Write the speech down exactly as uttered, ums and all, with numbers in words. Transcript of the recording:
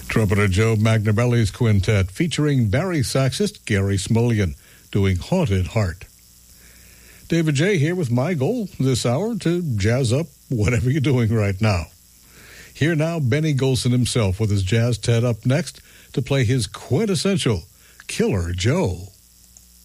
Trumpeter Joe Magnabelli's quintet featuring Barry saxist Gary Smulyan doing Haunted Heart. David J. here with my goal this hour to jazz up whatever you're doing right now. Here now, Benny Golson himself with his Jazz Ted up next to play his quintessential Killer Joe.